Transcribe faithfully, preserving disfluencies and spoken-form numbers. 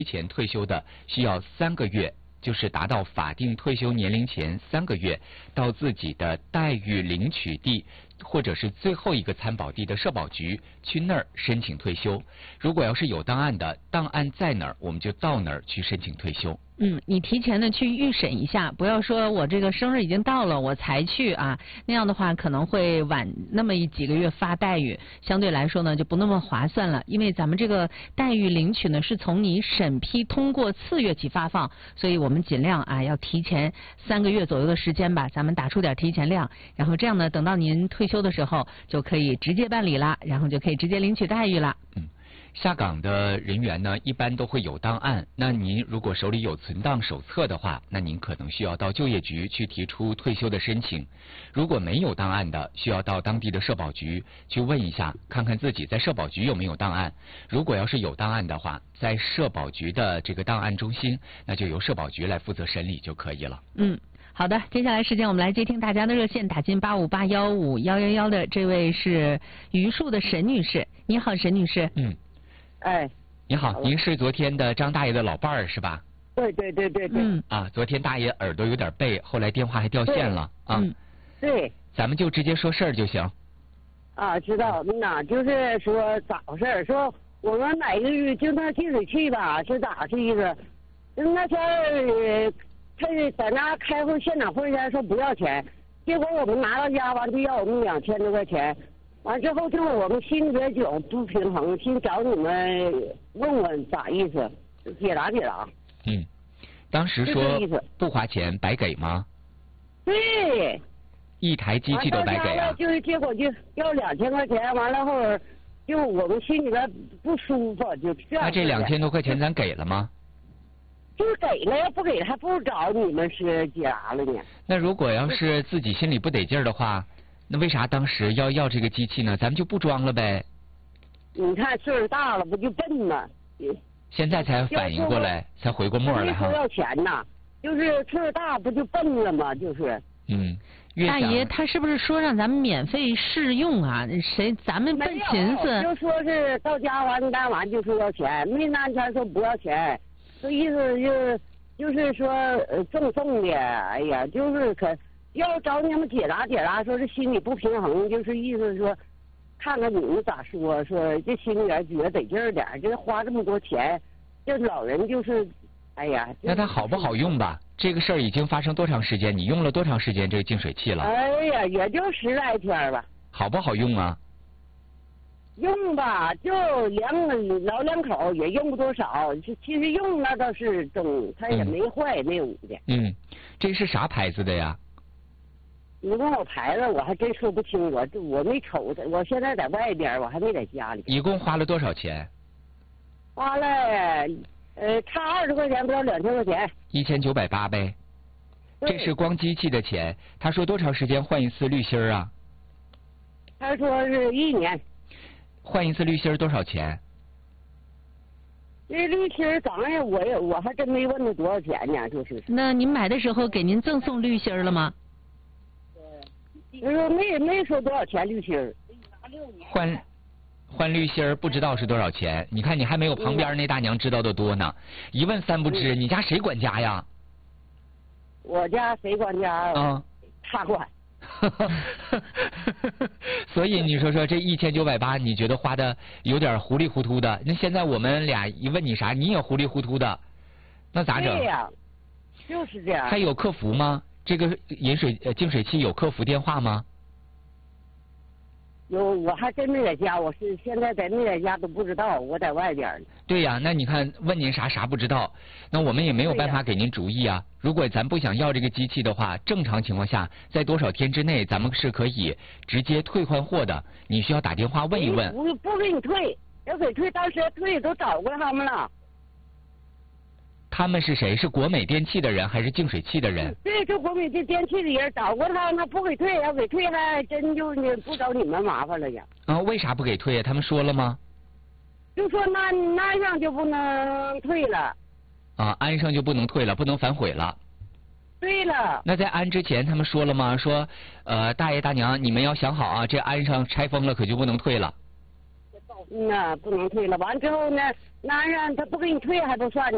提前退休的，需要三个月，就是达到法定退休年龄前三个月，到自己的待遇领取地或者是最后一个参保地的社保局去那儿申请退休。如果要是有档案的，档案在哪儿，我们就到哪儿去申请退休。 嗯，你提前的去预审一下，不要说我这个生日已经到了我才去啊，那样的话可能会晚那么一几个月发待遇，相对来说呢就不那么划算了。因为咱们这个待遇领取呢是从你审批通过次月起发放，所以我们尽量啊要提前三个月左右的时间吧，咱们打出点提前量，然后这样呢等到您退休的时候就可以直接办理了，然后就可以直接领取待遇了。 嗯。下岗的人员呢，一般都会有档案。那您如果手里有存档手册的话，那您可能需要到就业局去提出退休的申请。如果没有档案的，需要到当地的社保局去问一下，看看自己在社保局有没有档案。如果要是有档案的话，在社保局的这个档案中心，那就由社保局来负责审理就可以了。 嗯。好的，接下来时间我们来接听大家的热线，打进八五八幺五幺幺幺的这位是榆树的沈女士。你好，沈女士。 嗯。 哎， 你好，您是昨天的张大爷的老伴儿是吧？ 对对对对对。 嗯。 啊，昨天大爷耳朵有点背，后来电话还掉线了啊。 嗯。 对。 咱们就直接说事儿就行。 啊，知道，那就是说咋回事？说我们买个月就那净水器吧，是咋是意思？那天儿他在那开会现场会前说不要钱，结果我们拿到家完就要我们两千多块钱。完之后就是我们心里边就不平衡，心找你们问问咋意思，解答解答。 嗯，当时说不花钱白给吗？ 对。 一台机器都白给啊？ 就是结果就要两千块钱，完了后就我们心里边不舒服，就这样。 那这两千多块钱咱给了吗？ 就是给了，要不给还不如找你们是解答了呢。 那如果要是自己心里不得劲儿的话，那为啥当时要要这个机器呢？咱们就不装了呗。 你看岁数大了，不就笨吗？ 现在才反应过来，才回过墨来哈。 说要钱呐，就是岁数大不就笨了吗？就是。 嗯。 大爷，他是不是说让咱们免费试用啊？谁咱们笨寻思？ 就说是到家完干完就说要钱，没那天说不要钱，这意思就是就是说呃赠送的。哎呀，就是可。要找你们解答解答，说是心里不平衡，就是意思说，看看你们咋说，说这心里边觉得得劲儿点，这花这么多钱，这老人就是，哎呀。 那它好不好用吧？这个事儿已经发生多长时间？你用了多长时间这个净水器了？ 哎呀，也就十来天吧。 好不好用啊？ 用吧，就两老两口也用不多少，其实用那倒是中，它也没坏、嗯、没捂的。 嗯，这是啥牌子的呀？ 你问我牌子，我还真说不清，我我没瞅着，我现在在外边，我还没在家里。 一共花了多少钱？ 花了，呃，差二十块钱，不到两千块钱。 一千九百八呗。这是光机器的钱。他说多长时间换一次滤芯啊？ 他说是一年。 换一次滤芯多少钱？ 这滤芯当然我也我还真没问他多少钱呢，就是。 那您买的时候给您赠送滤芯了吗？ 说没没说多少钱滤芯儿， 换换滤芯儿不知道是多少钱。你看你还没有旁边那大娘知道的多呢，一问三不知。你家谁管家呀？ 我家谁管家啊？ 嗯， 他管。 所以你说说这一千九百八，你觉得花的有点糊里糊涂的？那现在我们俩一问你啥，你也糊里糊涂的，那咋整？ 对呀，就是这样。 还有客服吗？这个饮水呃净水器有客服电话吗？ 有，我还真没在家，我是现在在没在家都不知道，我在外边呢。 对呀，那你看问您啥啥不知道，那我们也没有办法给您主意啊。如果咱不想要这个机器的话，正常情况下，在多少天之内咱们是可以直接退换货的。你需要打电话问一问。 不不给你退，要给退，当时退都找过他们了。 他们是谁？是国美电器的人还是净水器的人？ 对，就国美这电器的人找过他，他不给退，要给退还真就不找你们麻烦了呀。 啊，为啥不给退呀？他们说了吗？ 就说那那样就不能退了。 啊，安上就不能退了，不能反悔了。 对了。 那在安之前他们说了吗？说，呃，大爷大娘，你们要想好啊，这安上拆封了可就不能退了。 那不能退了，完之后呢，那安上他不给你退还不算呢。